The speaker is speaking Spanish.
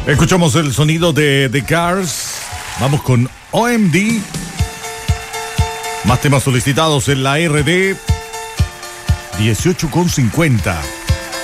Escuchamos el sonido de The Cars. Vamos con OMD. Más temas solicitados en la RD. 18,50.